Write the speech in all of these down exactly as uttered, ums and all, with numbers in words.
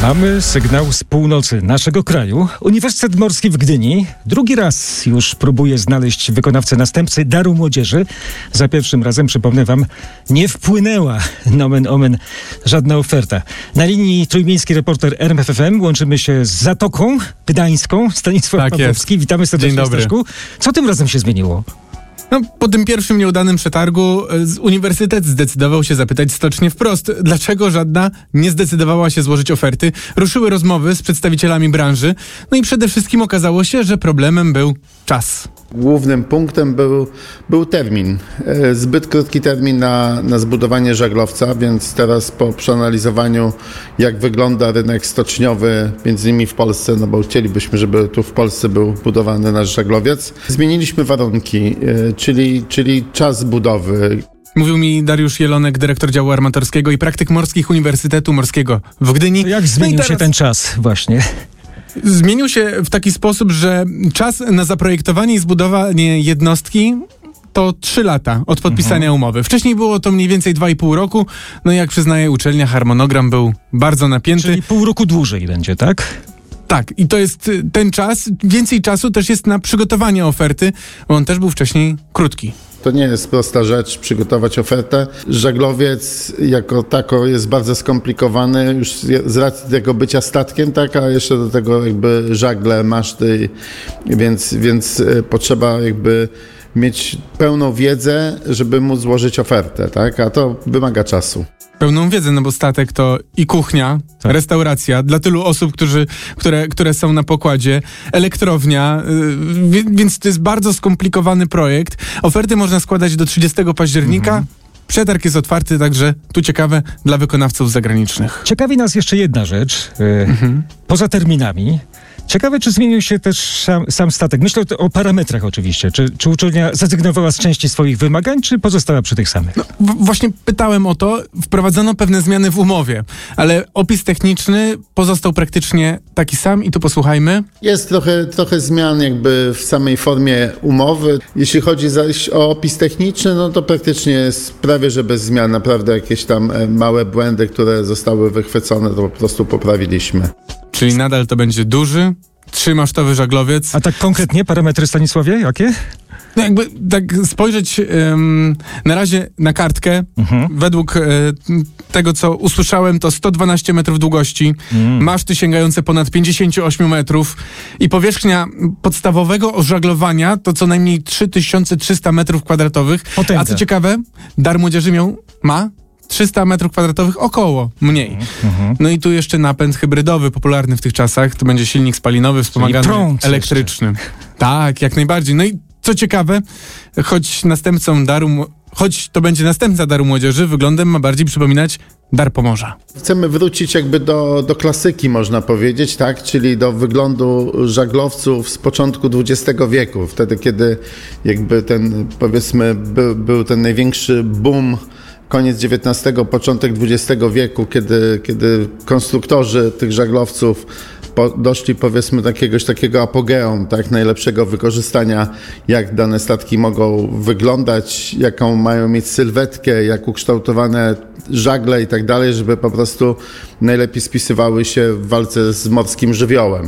Mamy sygnał z północy naszego kraju. Uniwersytet Morski w Gdyni drugi raz już próbuje znaleźć wykonawcę następcy Daru Młodzieży. Za pierwszym razem, przypomnę wam, nie wpłynęła nomen omen żadna oferta. Na linii trójmiejski reporter R M F F M. Łączymy się z Zatoką Gdańską. Stanisław Tak Pawłowski. jest. Witamy serdecznie. Dzień dobry. Staszku. Co tym razem się zmieniło? No, po tym pierwszym nieudanym przetargu z uniwersytet zdecydował się zapytać stocznie wprost, dlaczego żadna nie zdecydowała się złożyć oferty. Ruszyły rozmowy z przedstawicielami branży, no i przede wszystkim okazało się, że problemem był czas. Głównym punktem był, był termin. Zbyt krótki termin na, na zbudowanie żaglowca, więc teraz po przeanalizowaniu, jak wygląda rynek stoczniowy, między innymi w Polsce, no bo chcielibyśmy, żeby tu w Polsce był budowany nasz żaglowiec, zmieniliśmy warunki, czyli, czyli czas budowy. Mówił mi Dariusz Jelonek, dyrektor działu armatorskiego i praktyk morskich Uniwersytetu Morskiego w Gdyni. To jak zmienił no teraz... się ten czas właśnie? Zmienił się w taki sposób, że czas na zaprojektowanie i zbudowanie jednostki to trzy lata od podpisania mhm. umowy. Wcześniej było to mniej więcej dwa i pół roku. No i jak przyznaje uczelnia, harmonogram był bardzo napięty. Czyli pół roku dłużej będzie, tak? Tak, i to jest ten czas. Więcej czasu też jest na przygotowanie oferty, bo on też był wcześniej krótki. To nie jest prosta rzecz przygotować ofertę. Żaglowiec jako tako jest bardzo skomplikowany już z racji tego bycia statkiem, tak, a jeszcze do tego jakby żagle, maszty, więc, więc potrzeba jakby mieć pełną wiedzę, żeby móc złożyć ofertę, tak, a to wymaga czasu. Pełną wiedzę, no bo statek to i kuchnia, tak. restauracja dla tylu osób, którzy, które, które są na pokładzie, elektrownia, yy, więc to jest bardzo skomplikowany projekt. Oferty można składać do trzydziestego października. Mhm. Przetarg jest otwarty, także tu ciekawe dla wykonawców zagranicznych. Ciekawi nas jeszcze jedna rzecz. Yy, mhm. Poza terminami. Ciekawe, czy zmienił się też sam, sam statek. Myślę o parametrach oczywiście. Czy, czy uczelnia zrezygnowała z części swoich wymagań, czy pozostała przy tych samych? No, w- właśnie pytałem o to. Wprowadzono pewne zmiany w umowie, ale opis techniczny pozostał praktycznie taki sam i tu posłuchajmy. Jest trochę, trochę zmian jakby w samej formie umowy. Jeśli chodzi zaś o opis techniczny, no to praktycznie jest prawie, że bez zmian. Naprawdę jakieś tam małe błędy, które zostały wychwycone, to po prostu poprawiliśmy. Czyli nadal to będzie duży, trzymasztowy żaglowiec. A tak konkretnie parametry, Stanisławie, jakie? No jakby tak spojrzeć um, na razie na kartkę, mhm. według e, tego, co usłyszałem, to sto dwanaście metrów długości, mm. maszty sięgające ponad pięćdziesiąt osiem metrów i powierzchnia podstawowego ożaglowania to co najmniej trzy tysiące trzysta metrów kwadratowych. Potęga. A co ciekawe, Dar Młodzieży miał, ma trzysta metrów kwadratowych około, mniej. Mhm. No i tu jeszcze napęd hybrydowy, popularny w tych czasach. To będzie silnik spalinowy, wspomagany elektryczny. Jeszcze. Tak, jak najbardziej. No i co ciekawe, choć następcą Daru, choć to będzie następca Daru Młodzieży, wyglądem ma bardziej przypominać Dar Pomorza. Chcemy wrócić jakby do, do klasyki, można powiedzieć, tak, czyli do wyglądu żaglowców z początku dwudziestego wieku. Wtedy, kiedy jakby ten, powiedzmy, był, był ten największy boom, koniec dziewiętnastego, początek dwudziestego wieku, kiedy, kiedy konstruktorzy tych żaglowców po, doszli powiedzmy do jakiegoś takiego apogeum, tak, najlepszego wykorzystania, jak dane statki mogą wyglądać, jaką mają mieć sylwetkę, jak ukształtowane żagle i tak dalej, żeby po prostu najlepiej spisywały się w walce z morskim żywiołem.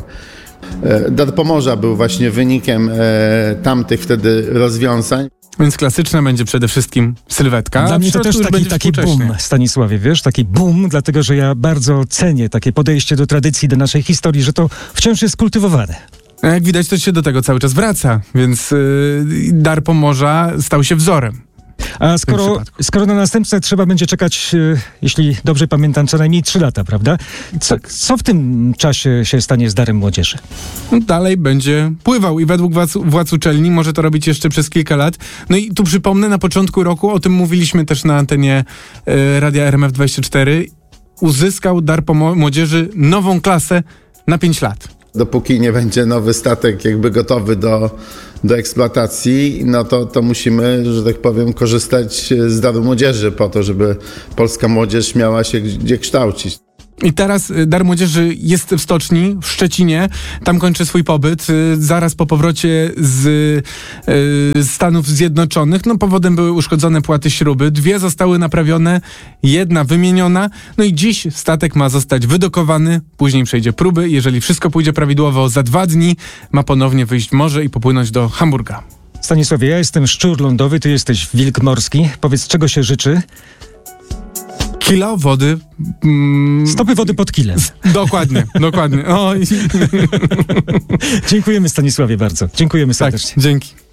Dar Pomorza był właśnie wynikiem e, tamtych wtedy rozwiązań. Więc klasyczna będzie przede wszystkim sylwetka. Dla mnie to też taki, taki boom, Stanisławie, wiesz, taki boom, dlatego że ja bardzo cenię takie podejście do tradycji, do naszej historii, że to wciąż jest kultywowane. A jak widać, to się do tego cały czas wraca, więc yy, Dar Pomorza stał się wzorem. A skoro, skoro na następcę trzeba będzie czekać, yy, jeśli dobrze pamiętam, co najmniej trzy lata, prawda? Co, co w tym czasie się stanie z Darem Młodzieży? No, dalej będzie pływał i według władz, władz uczelni może to robić jeszcze przez kilka lat. No i tu przypomnę, na początku roku, o tym mówiliśmy też na antenie yy, Radia R M F dwadzieścia cztery, uzyskał Dar Młodzieży nową klasę na pięć lat. Dopóki nie będzie nowy statek jakby gotowy do, do eksploatacji, no to, to musimy, że tak powiem, korzystać z Daru Młodzieży po to, żeby polska młodzież miała się gdzie kształcić. I teraz Dar Młodzieży jest w stoczni w Szczecinie, tam kończy swój pobyt. Zaraz po powrocie z y, Stanów Zjednoczonych, no powodem były uszkodzone płaty śruby. Dwie zostały naprawione, jedna wymieniona. No i dziś statek ma zostać wydokowany, później przejdzie próby. Jeżeli wszystko pójdzie prawidłowo, za dwa dni ma ponownie wyjść w morze i popłynąć do Hamburga. Stanisławie, ja jestem szczur lądowy, ty jesteś wilk morski. Powiedz, czego się życzy? Kilo wody. Mm, Stopy wody pod kilem. Dokładnie, dokładnie. O, i... Dziękujemy, Stanisławie, bardzo. Dziękujemy serdecznie. Tak, dzięki.